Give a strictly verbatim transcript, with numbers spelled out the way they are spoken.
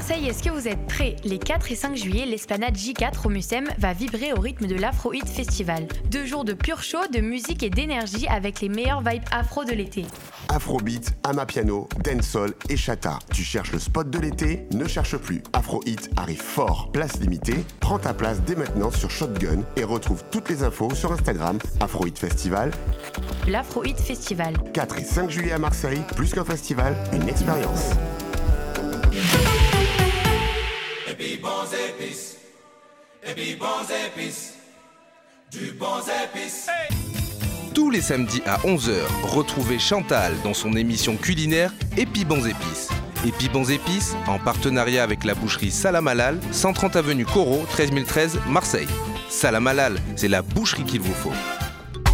Marseille, est-ce que vous êtes prêts ? Les quatre et cinq juillet, l'Esplanade J quatre au Mucem va vibrer au rythme de l'Afrohit Festival. Deux jours de pur show, de musique et d'énergie avec les meilleures vibes afro de l'été. Afrobeat, Amapiano, Dancehall et Chata. Tu cherches le spot de l'été ? Ne cherche plus. Afrohit arrive fort. Place limitée. Prends ta place dès maintenant sur Shotgun et retrouve toutes les infos sur Instagram Afrohit Festival. L'Afrohit Festival. quatre et cinq juillet à Marseille, plus qu'un festival, une expérience. Et puis bons épices, et puis bons épices, du bons épices. Hey. Tous les samedis à onze heures, retrouvez Chantal dans son émission culinaire Épi Bons Épices. Épi Bons Épices, en partenariat avec la boucherie Salam Halal, cent trente avenue Corot, treize mille treize, Marseille. Salam Halal, c'est la boucherie qu'il vous faut.